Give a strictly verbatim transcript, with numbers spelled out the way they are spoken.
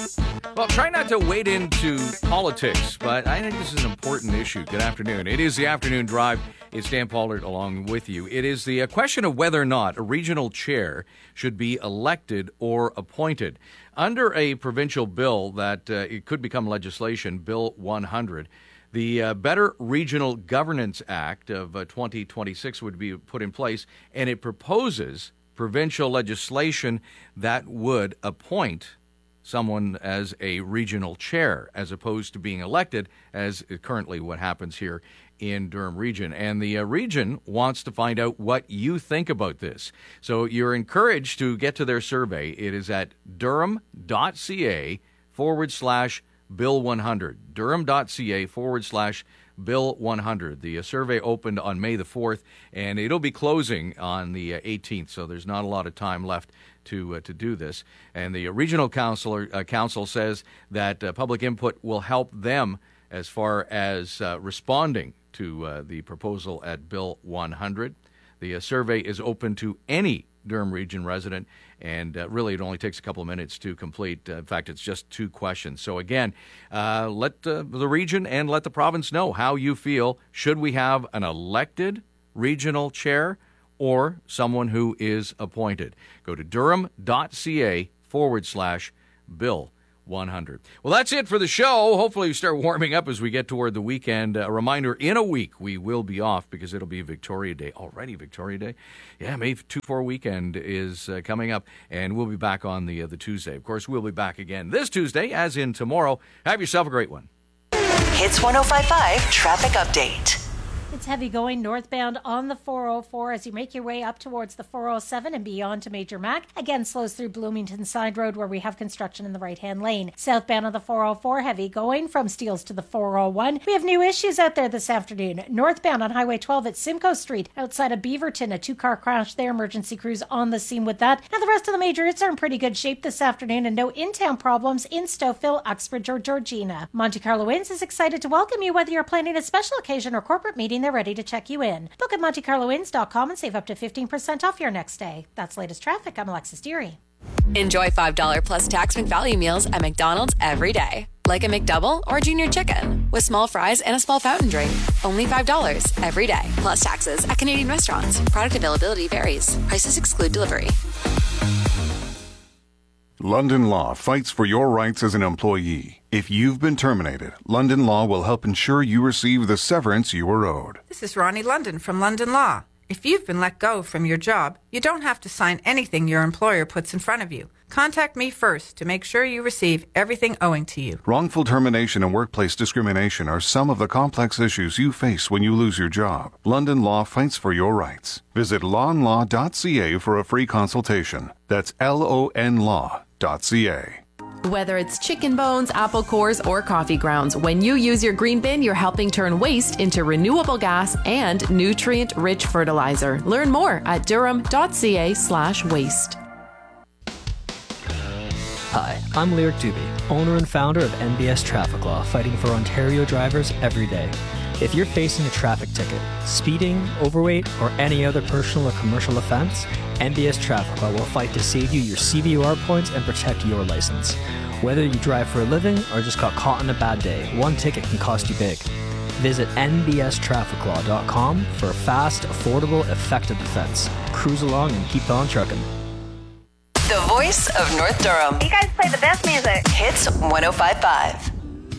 Well, try not to wade into politics, but I think this is an important issue. Good afternoon. It is the Afternoon Drive. It's Dan Pollard along with you. It is the uh, question of whether or not a regional chair should be elected or appointed. Under a provincial bill that uh, it could become legislation, Bill one hundred, the uh, Better Regional Governance Act of uh, twenty twenty-six would be put in place, and it proposes provincial legislation that would appoint someone as a regional chair as opposed to being elected, as currently what happens here in Durham Region. And the uh, region wants to find out what you think about this. So you're encouraged to get to their survey. It is at durham.ca forward slash Bill one hundred. Durham.ca forward slash Bill one hundred. The uh, survey opened on May the fourth, and it'll be closing on the uh, eighteenth, so there's not a lot of time left to uh, to do this. And the uh, regional councilor, uh, council says that uh, public input will help them as far as uh, responding to uh, the proposal at Bill one hundred. The uh, survey is open to any Durham Region resident, and uh, really it only takes a couple of minutes to complete. Uh, in fact, it's just two questions. So again, uh, let uh, the region and let the province know how you feel. Should we have an elected regional chair or someone who is appointed? Go to durham.ca forward slash Bill one hundred. Well, that's it for the show. Hopefully we start warming up as we get toward the weekend. A reminder, in a week we will be off because it'll be Victoria Day. Already Victoria Day? Yeah, May two four weekend is uh, coming up, and we'll be back on the, uh, the Tuesday. Of course, we'll be back again this Tuesday, as in tomorrow. Have yourself a great one. Hits one oh five point five Traffic Update. It's heavy going northbound on the four oh four as you make your way up towards the four oh seven and beyond to Major Mac. Again, slows through Bloomington Side Road where we have construction in the right-hand lane. Southbound on the four oh four, heavy going from Steeles to the four oh one. We have new issues out there this afternoon. Northbound on Highway twelve at Simcoe Street outside of Beaverton. A two-car crash there. Emergency crews on the scene with that. Now the rest of the major routes are in pretty good shape this afternoon and no in-town problems in Stouffville, Uxbridge or Georgina. Monte Carlo Inns is excited to welcome you whether you're planning a special occasion or corporate meeting. They're ready to check you in. Book at monte carlo inns dot com and save up to fifteen percent off your next stay. That's latest traffic. I'm Alexis Deary. Enjoy five dollars plus tax McValue meals at McDonald's every day. Like a McDouble or junior chicken with small fries and a small fountain drink. Only five dollars every day. Plus taxes at Canadian restaurants. Product availability varies. Prices exclude delivery. London Law fights for your rights as an employee. If you've been terminated, London Law will help ensure you receive the severance you are owed. This is Ronnie London from London Law. If you've been let go from your job, you don't have to sign anything your employer puts in front of you. Contact me first to make sure you receive everything owing to you. Wrongful termination and workplace discrimination are some of the complex issues you face when you lose your job. London Law fights for your rights. Visit lonlaw dot c a for a free consultation. That's L O N law dot c a. Whether it's chicken bones, apple cores, or coffee grounds, when you use your green bin, you're helping turn waste into renewable gas and nutrient-rich fertilizer. Learn more at durham.ca slash waste. Hi, I'm Lyric Doobie, owner and founder of N B S Traffic Law, fighting for Ontario drivers every day. If you're facing a traffic ticket, speeding, overweight, or any other personal or commercial offense, N B S Traffic Law will fight to save you your C V R points and protect your license. Whether you drive for a living or just got caught on a bad day, one ticket can cost you big. Visit N B S traffic law dot com for a fast, affordable, effective defense. Cruise along and keep on trucking. The voice of North Durham. You guys play the best music. Hits one oh five point five.